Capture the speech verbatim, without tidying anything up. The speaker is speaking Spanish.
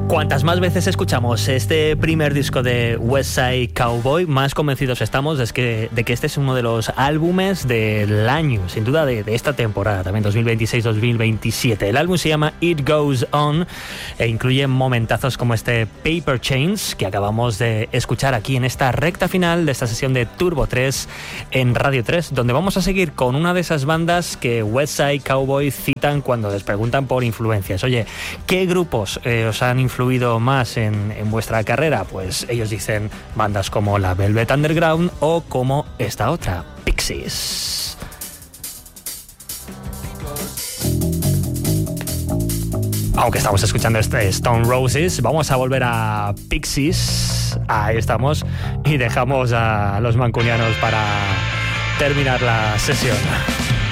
Cuantas más veces escuchamos este primer disco de West Side Cowboy, más convencidos estamos de que, de que este es uno de los álbumes del año, sin duda de, de esta temporada, también dos mil veintiséis dos mil veintisiete. El álbum se llama It Goes On e incluye momentazos como este Paper Chains que acabamos de escuchar aquí en esta recta final de esta sesión de Turbo tres en Radio tres, donde vamos a seguir con una de esas bandas que West Side Cowboy citan cuando les preguntan por influencias. Oye, ¿qué grupos eh, os han influido más en, en vuestra carrera? Pues ellos dicen bandas como la Velvet Underground o como esta otra, Pixies. Aunque estamos escuchando este Stone Roses, vamos a volver a Pixies. Ahí estamos. Y dejamos a los mancunianos para terminar la sesión.